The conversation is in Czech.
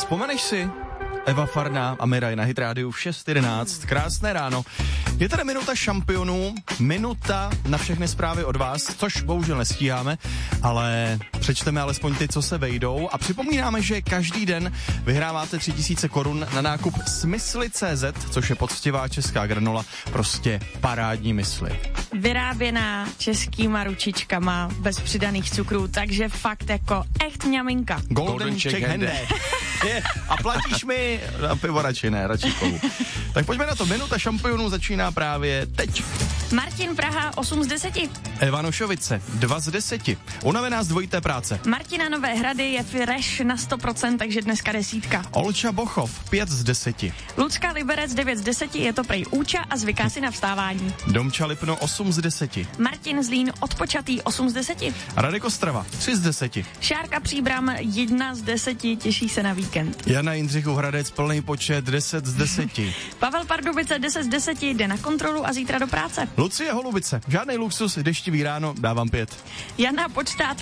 Vzpomeneš si? Eva Farná a Miraj na Hit Rádiu v 6:11. Krásné ráno. Je tady minuta šampionů, minuta na všechny zprávy od vás, což bohužel nestíháme, ale přečteme alespoň ty, co se vejdou a připomínáme, že každý den vyhráváte 3000 korun na nákup Smysly.cz, což je poctivá česká granola, prostě parádní mysli. Vyráběná českýma ručičkama, bez přidaných cukrů, takže fakt jako echt mňaminka. Golden Czech Hände. A platíš mi na pivo radši ne, radši kovů. Tak pojďme na to, minuta šampionů začíná právě teď. Martin Praha 8 z 10. Eva Nošovice 2 z 10. Unavená z dvojité práce. Martina Nové Hrady je fresh na 100%, takže dneska 10. Olča Bochov 5 z 10. Lucka Liberec 9 z 10, je to prej úča a zvyká si na vstávání. Domča Lipno 8 z 10. Martin Zlín odpočatý 8 z 10. Radek Ostrava 3 z 10. Šárka Příbram 1 z 10, těší se na víkend. Jana Jindřichův Hradec plný počet 10 z 10. Pavel Pardubice 10 z 10, jde na kontrolu a zítra do práce. Lucie Holubice, žádnej luxus, deštivý ráno, dávám 5. Jana Počtát